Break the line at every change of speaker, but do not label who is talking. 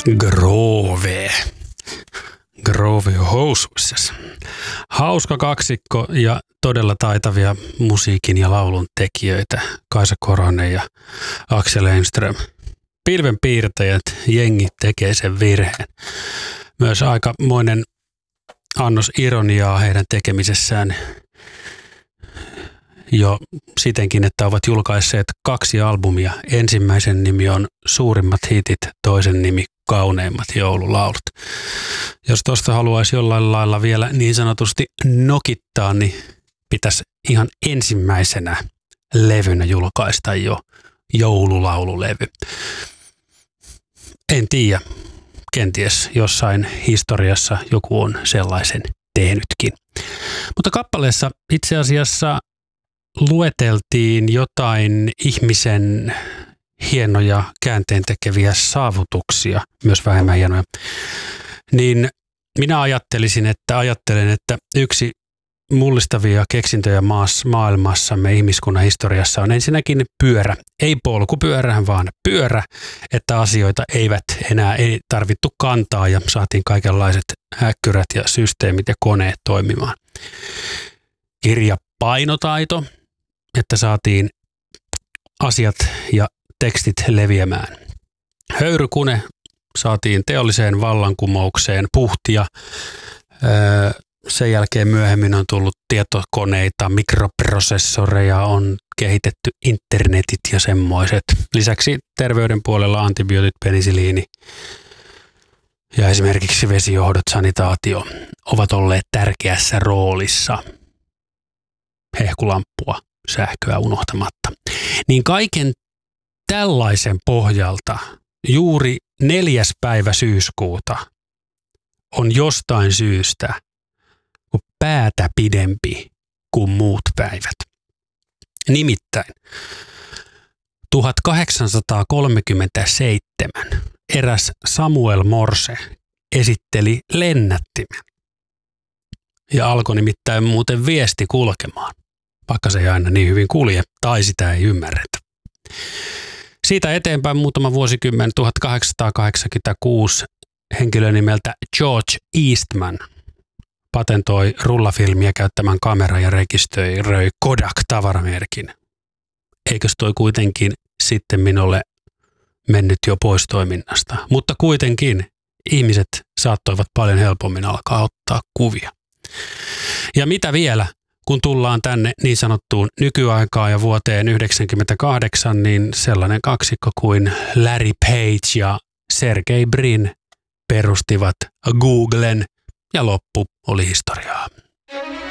Groove housuissas. Hauska kaksikko ja todella taitavia musiikin ja laulun tekijöitä. Kaisa Korhonen ja Axel Enström. Pilvenpiirtäjät, jengi tekee sen virheen. Myös aikamoinen annos ironiaa heidän tekemisessään jo sitenkin, että ovat julkaisseet 2 albumia. Ensimmäisen nimi on Suurimmat hitit, toisen nimi Kauneimmat joululaulut. Jos tuosta haluaisi jollain lailla vielä niin sanotusti nokittaa, niin pitäisi ihan ensimmäisenä levynä julkaista jo joululaululevy. En tiedä, kenties jossain historiassa joku on sellaisen tehnytkin. Mutta kappaleessa itse asiassa lueteltiin jotain ihmisen hienoja käänteentekeviä saavutuksia, myös vähemmän hienoja. Niin minä ajattelen, että yksi mullistavia keksintöjä maailmassamme ihmiskunnan historiassa on ensinnäkin pyörä. Ei polkupyörä, vaan pyörä, että asioita ei tarvittu kantaa ja saatiin kaikenlaiset häkkyrät ja systeemit ja koneet toimimaan. Kirjapainotaito, että saatiin asiat ja tekstit leviämään. Höyrykune, saatiin teolliseen vallankumoukseen puhtia. Sen jälkeen myöhemmin on tullut tietokoneita, mikroprosessoreja, on kehitetty internetit ja semmoiset. Lisäksi terveyden puolella antibiootit, penisiliini ja esimerkiksi vesijohdot, sanitaatio ovat olleet tärkeässä roolissa. Hehkulamppua, sähköä unohtamatta. Niin kaiken tällaisen pohjalta juuri 4. päivä syyskuuta on jostain syystä päätä pidempi kuin muut päivät. Nimittäin 1837 eräs Samuel Morse esitteli lennättimen ja alkoi nimittäin muuten viesti kulkemaan, vaikka se ei aina niin hyvin kulje tai sitä ei ymmärretä. Siitä eteenpäin muutama vuosikymmen, 1886, henkilö nimeltä George Eastman patentoi rullafilmiä käyttämään kameran ja rekisteröi Kodak-tavaramerkin. Eikös toi kuitenkin sitten minulle mennyt jo pois toiminnasta? Mutta kuitenkin ihmiset saattoivat paljon helpommin alkaa ottaa kuvia. Ja mitä vielä, kun tullaan tänne niin sanottuun nykyaikaan ja vuoteen 1998, niin sellainen kaksikko kuin Larry Page ja Sergey Brin perustivat Googlen ja loppu oli historiaa.